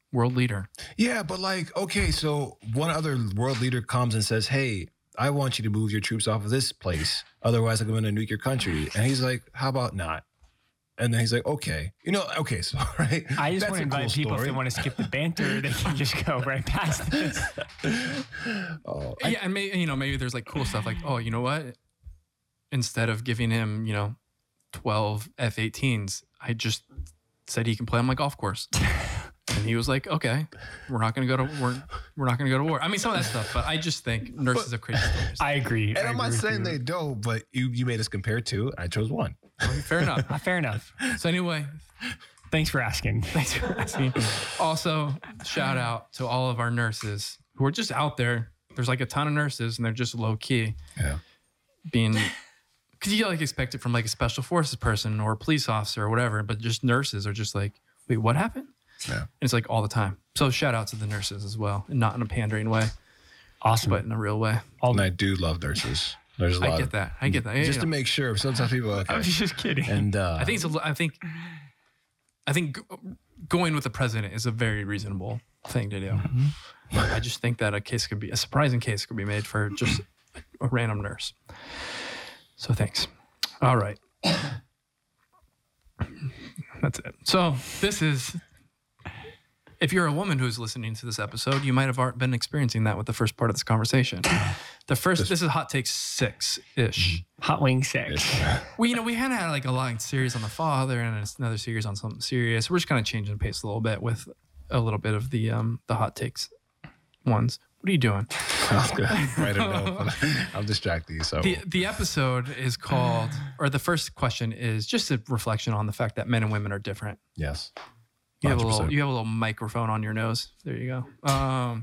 world leader. Yeah, but like, okay, so one other world leader comes and says, "Hey, I want you to move your troops off of this place. Otherwise, I'm going to nuke your country." And he's like, "How about not?" And then he's like, "Okay, okay, so right." I just That's want to a invite cool people if story. they want to skip the banter, they can just go right past this. Yeah, and maybe there's like cool stuff like, oh, you know what? Instead of giving him 12 F-18s, I just said he can play on my golf course. And he was like, okay, we're not going to go to war. I mean, some of that stuff, but I just think nurses have crazy stories. I agree. And I'm not saying they don't, but you made us compare two. I chose one. Fair enough. Fair enough. So anyway, thanks for asking. Also, shout out to all of our nurses who are just out there. There's like a ton of nurses and they're just low key. Yeah. Because you like expect it from like a special forces person or a police officer or whatever, but just nurses are just like, wait, what happened? Yeah. And it's like all the time. So shout out to the nurses as well, and not in a pandering way. Awesome. But in a real way. And I do love nurses. There's a lot. I get that. Yeah, just to make sure. Sometimes people are okay. I was just kidding. And I think going with the president is a very reasonable thing to do. Mm-hmm. I just think that a surprising case could be made for just a random nurse. So thanks. All right. That's it. So this is, if you're a woman who's listening to this episode, you might have been experiencing that with the first part of this conversation. This is Hot Take 6-ish. Hot Wing 6. We kind of had like a long series on the father and another series on something serious. We're just kind of changing the pace a little bit with a little bit of the Hot Takes ones. What are you doing? Sounds good. I don't know. I'll distract you. So the episode is called, or the first question is just a reflection on the fact that men and women are different. yes. You have a 100%. little microphone on your nose. There you go.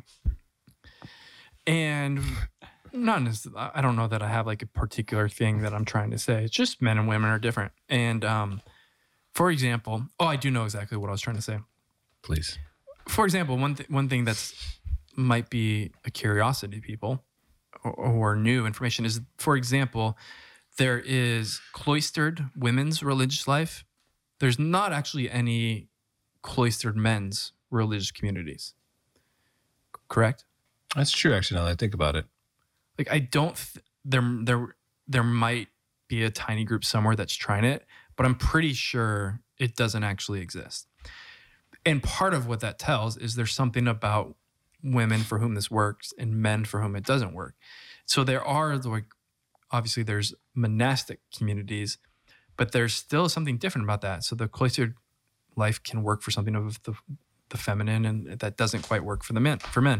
And I don't know that I have like a particular thing that I'm trying to say. It's just men and women are different. And for example, I do know exactly what I was trying to say. Please. For example, one thing that's might be a curiosity to people or new information is, for example, there is cloistered women's religious life. There's not actually any cloistered men's religious communities. Correct? That's true, actually, now that I think about it. Like, I don't, there might be a tiny group somewhere that's trying it, but I'm pretty sure it doesn't actually exist. And part of what that tells is there's something about women for whom this works and men for whom it doesn't work. So there are, like, obviously there's monastic communities, but there's still something different about that. So the cloistered life can work for something of the feminine, and that doesn't quite work for men.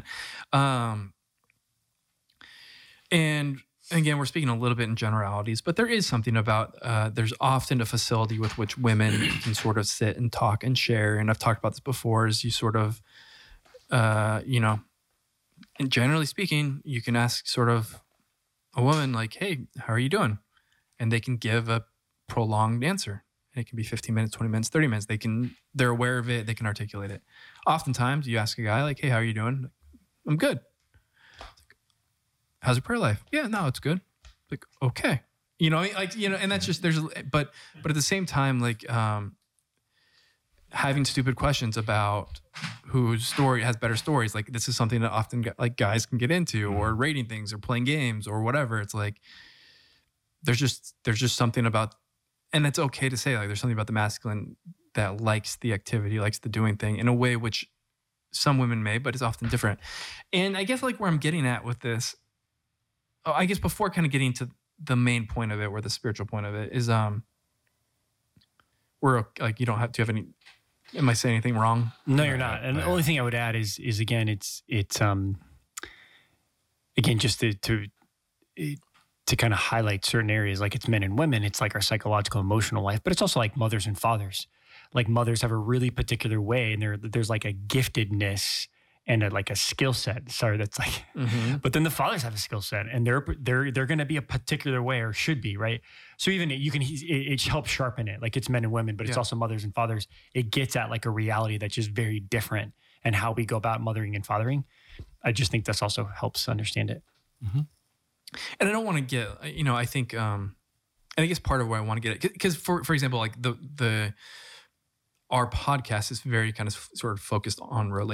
And again, we're speaking a little bit in generalities, but there is something about, there's often a facility with which women can sort of sit and talk and share. And I've talked about this before, is you sort of, and generally speaking, you can ask sort of a woman like, hey, how are you doing? And they can give a prolonged answer. And it can be 15 minutes, 20 minutes, 30 minutes. They're aware of it. They can articulate it. Oftentimes you ask a guy like, hey, how are you doing? I'm good. How's your prayer life? Yeah, no, it's good. Like, okay. And that's just, but at the same time, like, having stupid questions about whose story has better stories. Like, this is something that often like guys can get into, or rating things or playing games or whatever. It's like, there's just something about, and it's okay to say, like, there's something about the masculine that likes the activity, likes the doing thing in a way which some women may, but it's often different. And I guess like where I'm getting at with this, I guess before kind of getting to the main point of it, or the spiritual point of it, is we're like, you don't have to have any, am I saying anything wrong? No, you're not. And the only thing I would add is again, it's again, just to kind of highlight certain areas, like it's men and women, it's like our psychological, emotional life, but it's also like mothers and fathers. Like mothers have a really particular way, and there's like a giftedness and like a skill set. Sorry, that's like, but then the fathers have a skill set, and they're going to be a particular way, or should be, right? So even it helps sharpen it. Like it's men and women, but it's also mothers and fathers. It gets at like a reality that's just very different, and how we go about mothering and fathering. I just think this also helps understand it. Mm-hmm. And I don't want to get, I think, and I guess part of where I want to get it, because for example, like our podcast is very kind of sort of focused on relationships.